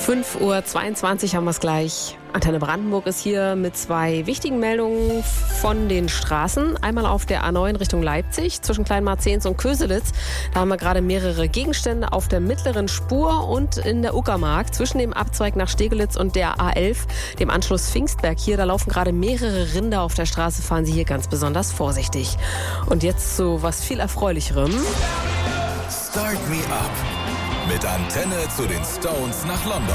5:22 Uhr haben wir es gleich. Antenne Brandenburg ist hier mit zwei wichtigen Meldungen von den Straßen. Einmal auf der A9 Richtung Leipzig zwischen Kleinmarzens und Köselitz. Da haben wir gerade mehrere Gegenstände auf der mittleren Spur und in der Uckermark zwischen dem Abzweig nach Stegelitz und der A11, dem Anschluss Pfingstberg hier. Da laufen gerade mehrere Rinder auf der Straße. Fahren Sie hier ganz besonders vorsichtig. Und jetzt zu was viel Erfreulicherem. Start Me Up. Mit Antenne zu den Stones nach London.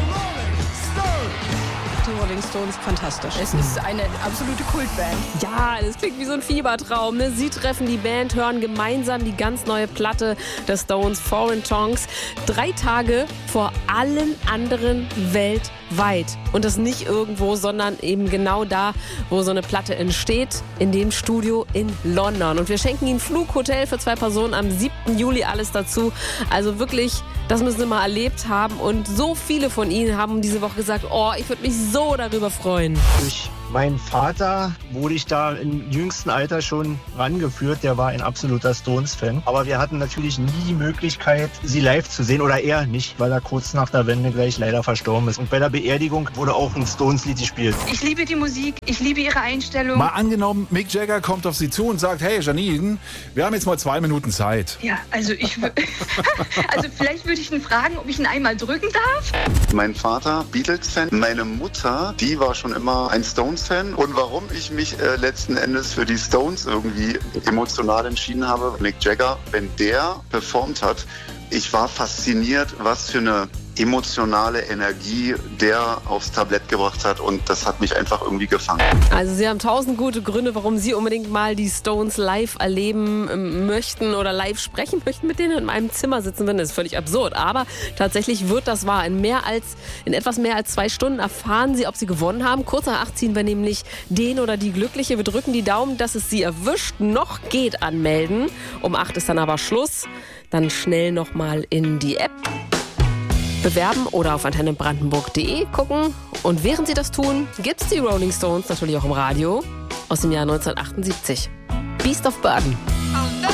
Die Rolling Stones, fantastisch. Es ist eine absolute Kultband. Ja, das klingt wie so ein Fiebertraum. Ne? Sie treffen die Band, hören gemeinsam die ganz neue Platte der Stones, Foreign Tongues. 3 Tage vor allen anderen weltweit. Und das nicht irgendwo, sondern eben genau da, wo so eine Platte entsteht, in dem Studio in London. Und wir schenken Ihnen Flug, Hotel für 2 Personen am 7. Juli, alles dazu. Also wirklich, das müssen Sie mal erlebt haben. Und so viele von Ihnen haben diese Woche gesagt, oh, ich würde mich so darüber freuen. Durch meinen Vater wurde ich da im jüngsten Alter schon rangeführt. Der war ein absoluter Stones-Fan. Aber wir hatten natürlich nie die Möglichkeit, sie live zu sehen. Oder er nicht, weil er kurz nach der Wende gleich leider verstorben ist. Und bei der Beerdigung wurde auch ein Stones-Lied gespielt. Ich liebe die Musik, ich liebe ihre Einstellung. Mal angenommen, Mick Jagger kommt auf Sie zu und sagt, hey Janine, wir haben jetzt mal 2 Minuten Zeit. Ja, also also vielleicht würde ich ihn fragen, ob ich ihn einmal drücken darf. Mein Vater, Beatles-Fan. Meine Mutter, die war schon immer ein Stones-Fan. Und warum ich mich letzten Endes für die Stones irgendwie emotional entschieden habe, Mick Jagger, wenn der performt hat, ich war fasziniert, was für eine emotionale Energie der aufs Tablett gebracht hat, und das hat mich einfach irgendwie gefangen. Also Sie haben 1000 gute Gründe, warum Sie unbedingt mal die Stones live erleben möchten oder live sprechen möchten, mit denen in meinem Zimmer sitzen würden. Das ist völlig absurd, aber tatsächlich wird das wahr. In etwas mehr als 2 Stunden erfahren Sie, ob Sie gewonnen haben. Kurz nach 8 ziehen wir nämlich den oder die Glückliche. Wir drücken die Daumen, dass es Sie erwischt. Noch geht anmelden. Um 8 ist dann aber Schluss. Dann schnell nochmal in die App bewerben oder auf antennebrandenburg.de gucken. Und während Sie das tun, gibt's die Rolling Stones natürlich auch im Radio aus dem Jahr 1978. Beast of Burden.